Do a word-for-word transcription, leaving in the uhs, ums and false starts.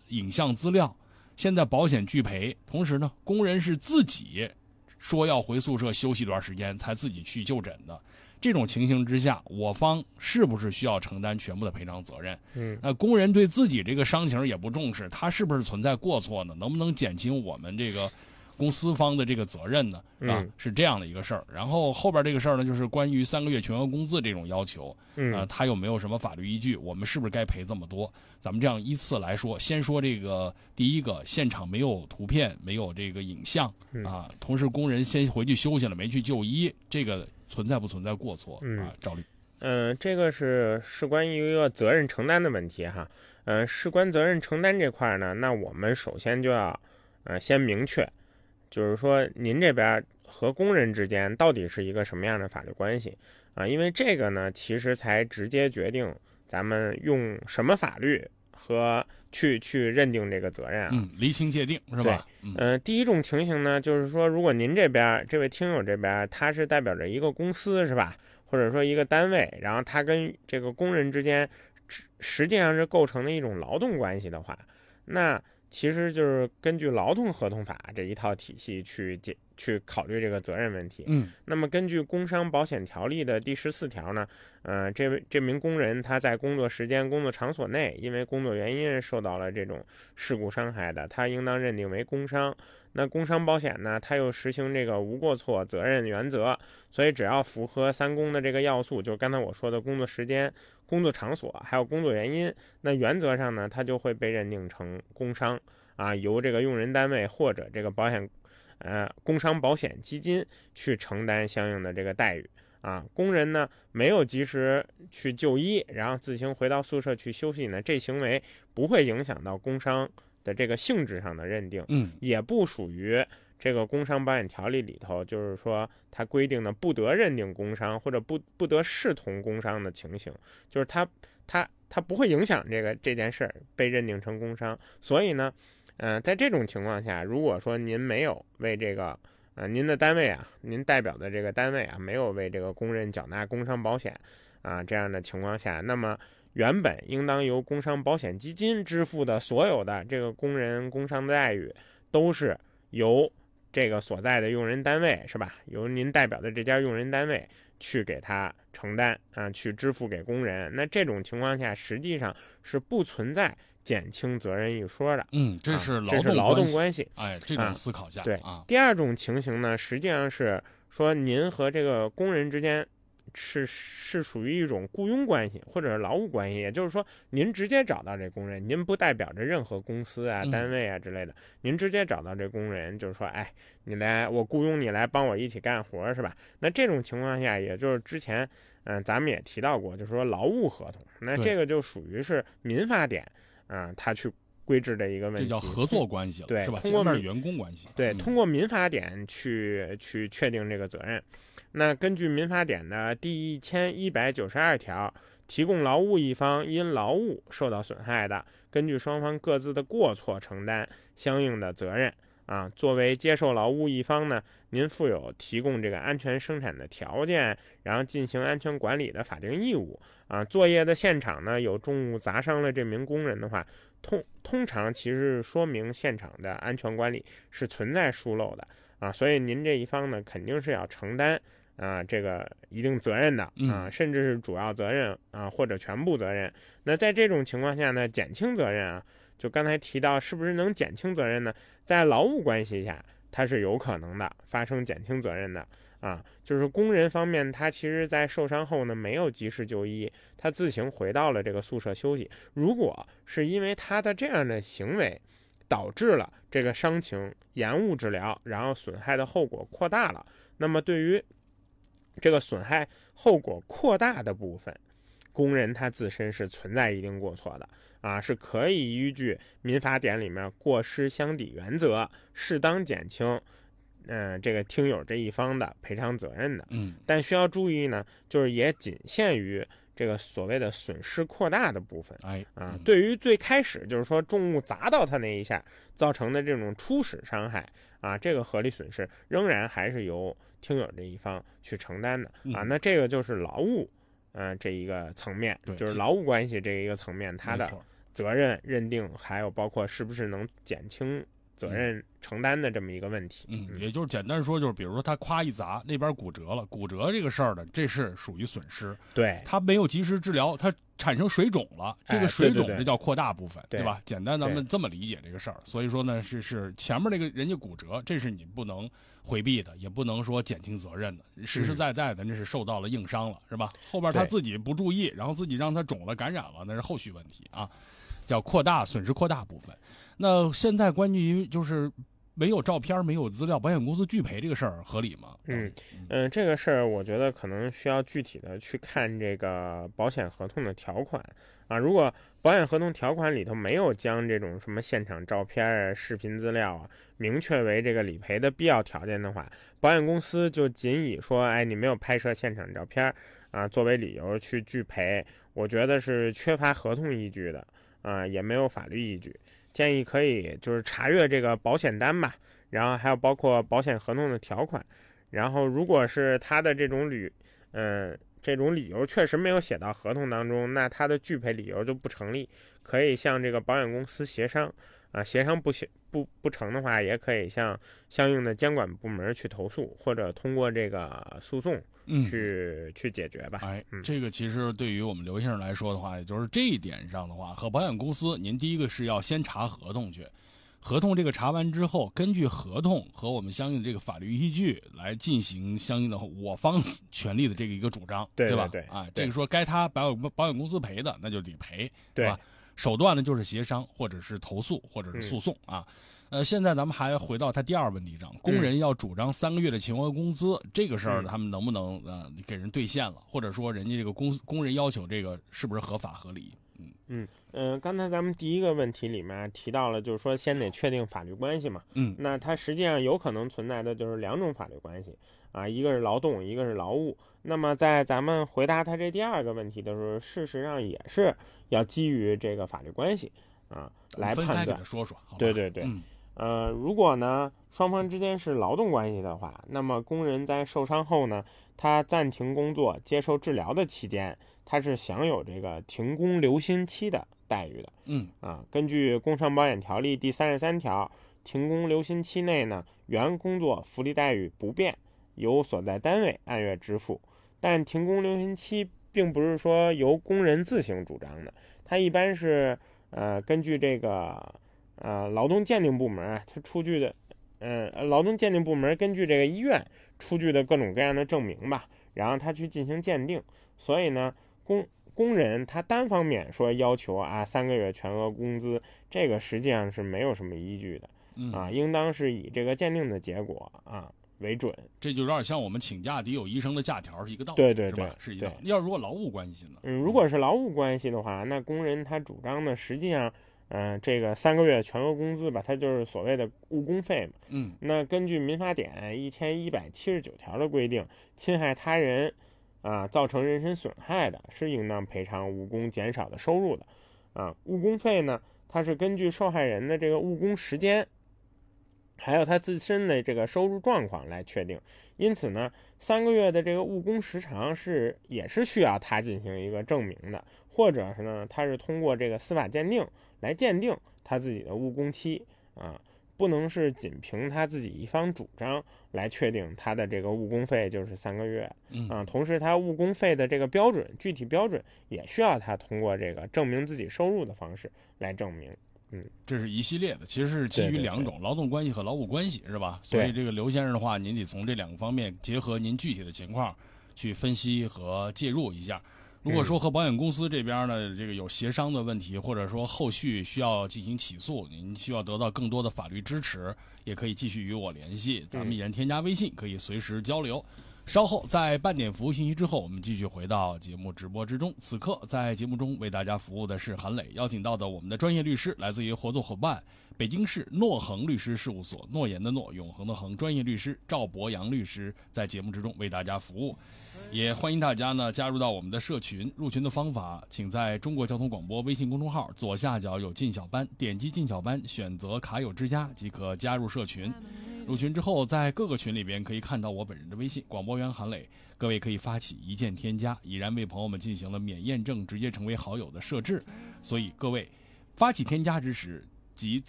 影像资料，现在保险拒赔，同时呢，工人是自己说要回宿舍休息一段时间才自己去就诊的。这种情形之下，我方是不是需要承担全部的赔偿责任？ 嗯， 那工人对自己这个伤情也不重视，他是不是存在过错呢？能不能减轻我们这个公司方的这个责任呢？是吧？ 嗯、 是这样的一个事儿。然后后边这个事儿呢，就是关于三个月全额工资这种要求， 嗯， 呃，他有没有什么法律依据？我们是不是该赔这么多？咱们这样依次来说，先说这个第一个，现场没有图片，没有这个影像啊，同时工人先回去休息了，没去就医，这个存在不存在过错啊？赵律， 嗯、呃，这个是事关于一个责任承担的问题哈。嗯、呃，事关责任承担这块呢，那我们首先就要呃先明确，就是说您这边和工人之间到底是一个什么样的法律关系啊？因为这个呢，其实才直接决定咱们用什么法律和去去认定这个责任啊。 嗯，厘清界定是吧？ 嗯、呃，第一种情形呢，就是说，如果您这边这位听友这边他是代表着一个公司是吧，或者说一个单位，然后他跟这个工人之间实际上是构成了一种劳动关系的话，那其实就是根据劳动合同法这一套体系去解去考虑这个责任问题。 嗯， 那么根据工伤保险条例的第十四条呢，呃，这位这名工人他在工作时间、工作场所内，因为工作原因受到了这种事故伤害的，他应当认定为工伤。那工伤保险呢，它又实行这个无过错责任原则，所以只要符合三公的这个要素，就是刚才我说的工作时间、工作场所还有工作原因，那原则上呢，它就会被认定成工伤啊，由这个用人单位或者这个保险呃工伤保险基金去承担相应的这个待遇啊。工人呢没有及时去就医，然后自行回到宿舍去休息呢，这行为不会影响到工伤的这个性质上的认定， 嗯， 也不属于这个工伤保险条例里头，就是说它规定的不得认定工伤或者不不得视同工伤的情形，就是它它它不会影响这个这件事儿被认定成工伤。所以呢，呃，在这种情况下，如果说您没有为这个呃您的单位啊，您代表的这个单位啊，没有为这个工人缴纳工伤保险啊这样的情况下，那么原本应当由工伤保险基金支付的所有的这个工人工伤的待遇，都是由这个所在的用人单位是吧？由您代表的这家用人单位去给他承担啊，去支付给工人。那这种情况下，实际上是不存在减轻责任一说的。 嗯，这是劳动、 啊、这是劳动关系。 哎，这种思考下， 啊、对啊。 第二种情形呢，实际上是说您和这个工人之间。是是属于一种雇佣关系或者是劳务关系，也就是说您直接找到这工人，您不代表着任何公司啊、单位啊之类的，您直接找到这工人，就是说，哎，你来，我雇佣你来帮我一起干活是吧？那这种情况下，也就是之前嗯、呃、咱们也提到过，就是说劳务合同，那这个就属于是民法典啊、呃，他去规制的一个问题， 这叫合作关系了， 对， 是吧？ 通过员工关系， 对， 嗯、 通过民法典去去确定这个责任。那根据民法典的第一千一百九十二条，提供劳务一方因劳务受到损害的，根据双方各自的过错承担相应的责任。啊，作为接受劳务一方呢，您负有提供这个安全生产的条件，然后进行安全管理的法定义务。啊，作业的现场呢有重物砸伤了这名工人的话，通通常其实说明现场的安全管理是存在疏漏的啊，所以您这一方呢肯定是要承担啊这个一定责任的啊，甚至是主要责任啊或者全部责任。那在这种情况下呢，减轻责任啊。就刚才提到，是不是能减轻责任呢？在劳务关系下，它是有可能的发生减轻责任的啊。就是工人方面，他其实在受伤后呢，没有及时就医，他自行回到了这个宿舍休息。如果是因为他的这样的行为，导致了这个伤情延误治疗，然后损害的后果扩大了，那么对于这个损害后果扩大的部分，工人他自身是存在一定过错的啊，是可以依据民法典里面过失相抵原则，适当减轻，嗯、呃，这个听友这一方的赔偿责任的。 嗯， 但需要注意呢，就是也仅限于这个所谓的损失扩大的部分。 哎， 啊，对于最开始就是说重物砸到他那一下造成的这种初始伤害啊，这个合理损失仍然还是由听友这一方去承担的啊。那这个就是劳务。嗯、呃，这一个层面就是劳务关系这一个层面，它的责任认定，还有包括是不是能减轻责任承担的这么一个问题。 嗯，也就是简单说，就是比如说他夸一砸，那边骨折了，骨折这个事儿呢，这是属于损失。 对， 他没有及时治疗，他产生水肿了，这个水肿这叫扩大部分， 哎、对, 对, 对吧？简单咱们这么理解这个事儿。所以说呢，是是前面那个人家骨折，这是你不能回避的，也不能说减轻责任的，实实在在的那是受到了硬伤了，是吧？后边他自己不注意，然后自己让他肿了感染了，那是后续问题啊，叫扩大损失扩大部分。那现在关于就是没有照片没有资料，保险公司拒赔这个事儿合理吗？ 嗯嗯、呃，这个事儿我觉得可能需要具体的去看这个保险合同的条款啊。如果保险合同条款里头没有将这种什么现场照片啊、视频资料啊明确为这个理赔的必要条件的话，保险公司就仅以说，哎，你没有拍摄现场照片啊作为理由去拒赔，我觉得是缺乏合同依据的啊，也没有法律依据。建议可以就是查阅这个保险单吧，然后还有包括保险合同的条款，然后如果是他的这种理，嗯、呃，这种理由确实没有写到合同当中，那他的拒赔理由就不成立，可以向这个保险公司协商啊，协商不不不成的话，也可以向相应的监管部门去投诉，或者通过这个诉讼去、嗯、去解决吧。 哎，这个其实对于我们刘先生来说的话，也就是这一点上的话，和保险公司，您第一个是要先查合同去。合同这个查完之后，根据合同和我们相应的这个法律依据来进行相应的我方权利的这个一个主张， 对吧？ 对啊，这个说该他保险保险公司赔的，那就得赔， 对吧？手段呢就是协商，或者是投诉，或者是诉讼、嗯、啊。呃，现在咱们还回到他第二问题上，工人要主张三个月的勤额工资、嗯、这个事儿，他们能不能呃给人兑现了，或者说人家这个工工人要求这个是不是合法合理？ 嗯嗯呃，刚才咱们第一个问题里面提到了，就是说先得确定法律关系嘛。 嗯， 那它实际上有可能存在的就是两种法律关系啊，一个是劳动，一个是劳务。那么在咱们回答他这第二个问题的时候，事实上也是要基于这个法律关系啊来判断。 分开给他说说，好吧？ 对对对。 嗯、 呃，如果呢双方之间是劳动关系的话，那么工人在受伤后呢，他暂停工作接受治疗的期间，他是享有这个停工留薪期的待遇的。 嗯啊，根据工伤保险条例第三十三条，停工留薪期内呢，原工作福利待遇不变，由所在单位按月支付。但停工留薪期并不是说由工人自行主张的，它一般是呃根据这个呃劳动鉴定部门它出具的，呃劳动鉴定部门根据这个医院出具的各种各样的证明吧，然后他去进行鉴定。所以呢，工工人他单方面说要求啊三个月全额工资，这个实际上是没有什么依据的啊，应当是以这个鉴定的结果啊为准。 这就有点像我们请假得有医生的假条是一个道理， 对对对， 是吧？是一道理。要如果劳务关系呢？ 嗯，如果是劳务关系的话，那工人他主张呢，实际上，嗯、呃，这个三个月全额工资吧，它就是所谓的误工费嘛。 嗯， 那根据民法典一千一百七十九条的规定，侵害他人啊造成人身损害的，是应当赔偿误工减少的收入的。啊，误工费呢，它是根据受害人的这个误工时间，还有他自身的这个收入状况来确定。因此呢，三个月的这个误工时长是也是需要他进行一个证明的，或者是呢，他是通过这个司法鉴定来鉴定他自己的误工期啊，不能是仅凭他自己一方主张来确定他的这个误工费就是三个月啊。同时，他误工费的这个标准具体标准也需要他通过这个证明自己收入的方式来证明。嗯， 这是一系列的，其实是基于两种，对对对，劳动关系和劳务关系，是吧？所以这个刘先生的话，您得从这两个方面结合您具体的情况去分析和介入一下。如果说和保险公司这边呢，这个有协商的问题，或者说后续需要进行起诉，您需要得到更多的法律支持，也可以继续与我联系，咱们一人添加微信，可以随时交流。稍后在半点服务信息之后，我们继续回到节目直播之中。此刻在节目中为大家服务的是韩磊，邀请到的我们的专业律师来自于合作伙伴北京市诺恒律师事务所，诺言的诺，永恒的恒，专业律师赵博洋律师在节目之中为大家服务。也欢迎大家呢加入到我们的社群，入群的方法请在中国交通广播微信公众号左下角有进小班，点击进小班，选择卡友之家即可加入社群。入群之后，在各个群里边可以看到我本人的微信广播员韩磊，各位可以发起一键添加，已然为朋友们进行了免验证直接成为好友的设置，所以各位发起添加之时，即